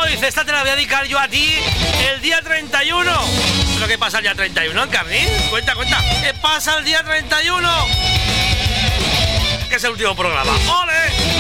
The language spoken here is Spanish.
dice, esta te la voy a dedicar yo a ti el día 31. ¿Pero qué pasa el día 31, Encarni? Cuenta. ¿Qué pasa el día 31? Que es el último programa. ¡Ole!